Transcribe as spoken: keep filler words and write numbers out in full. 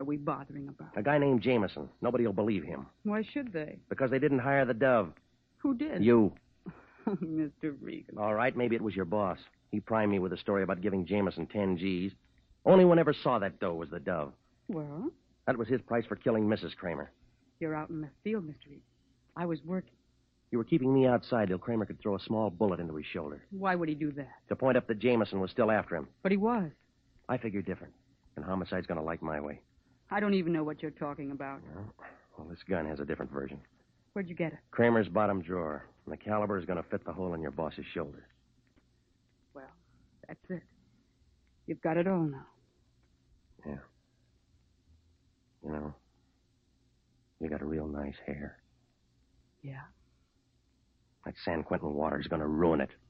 we bothering about? A guy named Jameson. Nobody will believe him. Why should they? Because they didn't hire the dove. Who did? You. Mister Regan. All right, maybe it was your boss. He primed me with a story about giving Jameson ten G's. Only one ever saw that doe was the dove. Well? That was his price for killing Missus Kramer. You're out in the field, Mister Regan. I was working. You were keeping me outside till Kramer could throw a small bullet into his shoulder. Why would he do that? To point up that Jameson was still after him. But he was. I figured different. And homicide's going to like my way. I don't even know what you're talking about. Well, well, this gun has a different version. Where'd you get it? Kramer's bottom drawer. And the caliber is going to fit the hole in your boss's shoulder. Well, that's it. You've got it all now. Yeah. You know, you got a real nice hair. Yeah? That San Quentin water's going to ruin it.